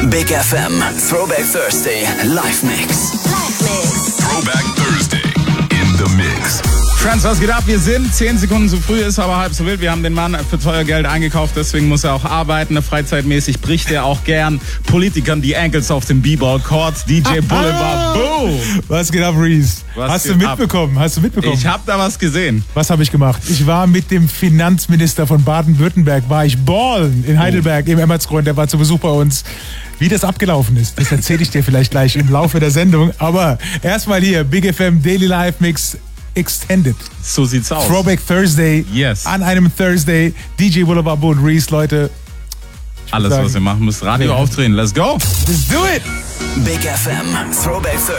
Big FM Throwback Thursday Live Mix. Throwback Thursday in the Mix. Friends, was geht ab? Wir sind 10 Sekunden zu früh, ist aber halb so wild. Wir haben den Mann für teuer Geld eingekauft, deswegen muss er auch arbeiten. Freizeitmäßig bricht er auch gern Politikern die Ankles auf dem B-Ball-Court. DJ Boulevard, boom! Was geht ab, Reese? Hast du mitbekommen? Ich hab da was gesehen. Was habe ich gemacht? Ich war mit dem Finanzminister von Baden-Württemberg, ballen in Heidelberg im Emmertsgrund. Der war zu Besuch bei uns. Wie das abgelaufen ist, das erzähle ich dir vielleicht gleich im Laufe der Sendung. Aber erstmal hier, Big FM Daily Live Mix Extended. So sieht's aus. Throwback Thursday. Yes. An einem Thursday. DJ Boulevard und Reese, Leute. Alles, was ihr machen müsst. Radio aufdrehen. Let's go. Let's do it. Big FM Throwback Thursday.